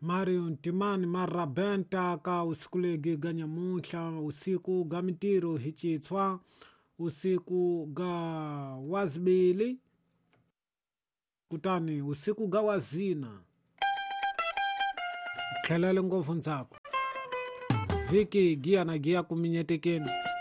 Mario Ntimani marabenta ka usikulege ganyamuntla usiku ga mitiro hichitswa usiku ga wazibili kutani usiku ga wazina khelele ngovu nzako viki gia na gia kuminyetekeni